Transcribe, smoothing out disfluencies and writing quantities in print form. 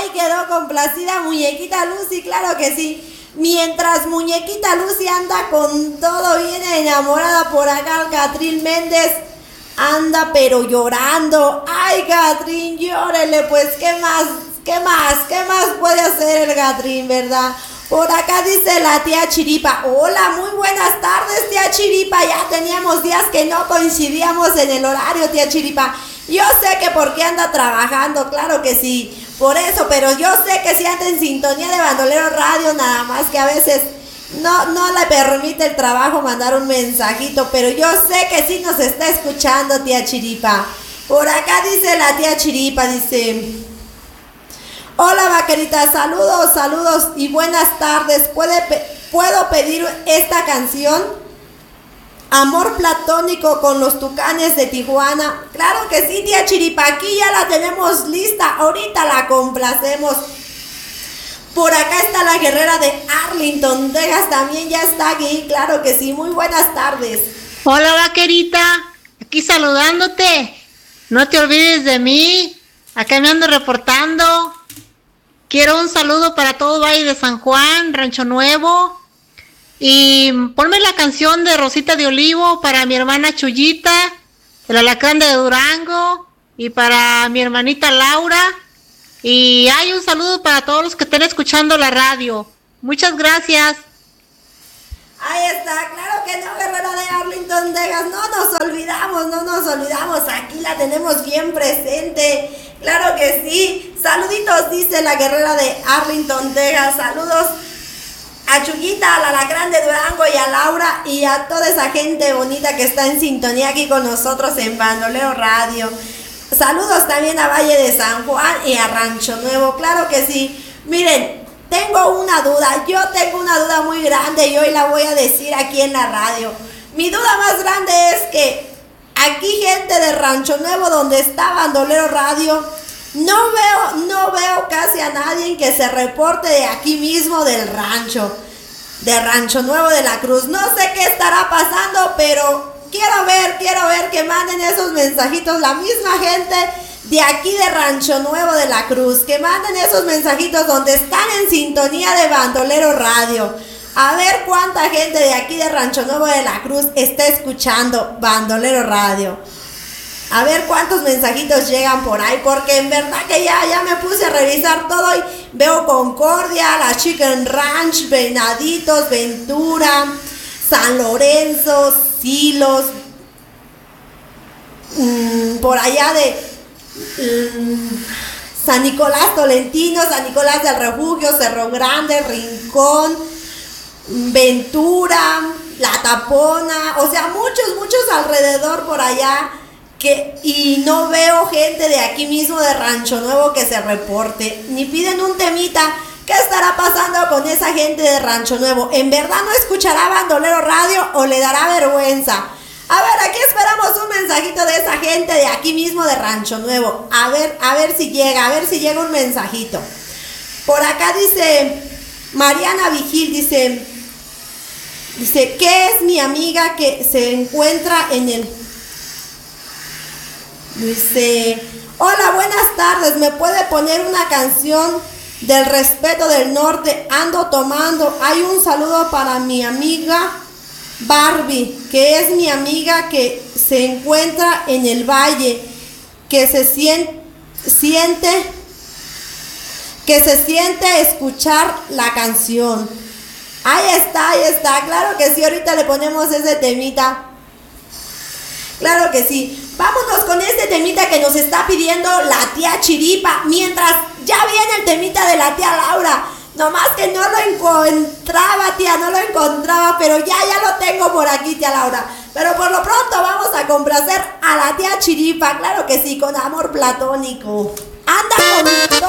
Ahí quedó complacida muñequita Lucy, claro que sí. Mientras muñequita Lucy anda con todo bien enamorada, por acá el Catrín Méndez anda pero llorando. Ay, Catrín, llórele, pues, ¿qué más? ¿Qué más puede hacer el Catrín, verdad? Por acá dice la tía Chiripa. Hola, muy buenas tardes, tía Chiripa. Ya teníamos días que no coincidíamos en el horario, tía Chiripa. Yo sé que porque anda trabajando, claro que sí, por eso, pero yo sé que sí anda en sintonía de Bandolero Radio, nada más que a veces no le permite el trabajo mandar un mensajito, pero yo sé que sí nos está escuchando, tía Chiripa. Por acá dice la tía Chiripa, dice: hola, vaquerita, saludos y buenas tardes. ¿Puedo pedir esta canción? Amor platónico con los Tucanes de Tijuana. Claro que sí, tía Chiripa, aquí ya la tenemos lista, ahorita la complacemos. Por acá está la guerrera de Arlington, Texas, también ya está aquí, claro que sí, muy buenas tardes. Hola, vaquerita, aquí saludándote, no te olvides de mí, acá me ando reportando. Quiero un saludo para todo Valle de San Juan, Rancho Nuevo. Y ponme la canción de Rosita de Olivo para mi hermana Chuyita, el Alacrán de Durango, y para mi hermanita Laura. Y hay un saludo para todos los que estén escuchando la radio. Muchas gracias. Ahí está, claro que no, guerrera de Arlington, Texas, no nos olvidamos, aquí la tenemos bien presente, claro que sí. Saluditos, dice la guerrera de Arlington, Texas, saludos a Chuyita, al Alacrán de Durango y a Laura y a toda esa gente bonita que está en sintonía aquí con nosotros en Bandolero Radio. Saludos también a Valle de San Juan y a Rancho Nuevo, claro que sí. Miren, yo tengo una duda muy grande y hoy la voy a decir aquí en la radio. Mi duda más grande es que aquí gente de Rancho Nuevo, donde está Bandolero Radio, no veo casi a nadie que se reporte de aquí mismo del rancho, de Rancho Nuevo de la Cruz. No sé qué estará pasando, pero quiero ver que manden esos mensajitos, la misma gente de aquí de Rancho Nuevo de la Cruz, que manden esos mensajitos donde están en sintonía de Bandolero Radio. A ver cuánta gente de aquí de Rancho Nuevo de la Cruz está escuchando Bandolero Radio. A ver cuántos mensajitos llegan por ahí, porque en verdad que ya me puse a revisar todo y veo Concordia, la Chicken Ranch, Venaditos, Ventura, San Lorenzo, Silos, por allá de San Nicolás Tolentino, San Nicolás del Refugio, Cerro Grande, Rincón, Ventura, La Tapona, o sea, muchos alrededor por allá. Y no veo gente de aquí mismo de Rancho Nuevo que se reporte, ni piden un temita. ¿Qué estará pasando con esa gente de Rancho Nuevo? ¿En verdad no escuchará Bandolero Radio o le dará vergüenza? A ver, aquí esperamos un mensajito de esa gente de aquí mismo de Rancho Nuevo. A ver si llega un mensajito. Por acá dice Mariana Vigil, dice, ¿qué es mi amiga que se encuentra en el... Dice: hola, buenas tardes, ¿me puede poner una canción del Respeto del Norte? Ando tomando. Hay un saludo para mi amiga Barbie, que es mi amiga que se encuentra en el valle, que se siente escuchar la canción. Ahí está, claro que sí, ahorita le ponemos ese temita. Claro que sí. Vámonos con este temita que nos está pidiendo la tía Chiripa. Mientras ya viene el temita de la tía Laura. Nomás que no lo encontraba, tía, pero ya lo tengo por aquí, tía Laura. Pero por lo pronto vamos a complacer a la tía Chiripa, claro que sí, con Amor Platónico. Anda con todo.